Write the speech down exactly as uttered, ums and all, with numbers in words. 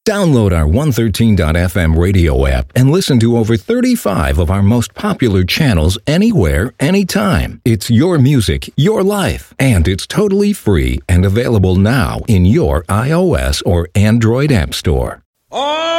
Download our one thirteen dot f m radio app and listen to over thirty-five of our most popular channels anywhere, anytime. It's your music, your life, and it's totally free and available now in your iOS or Android app store. Oh!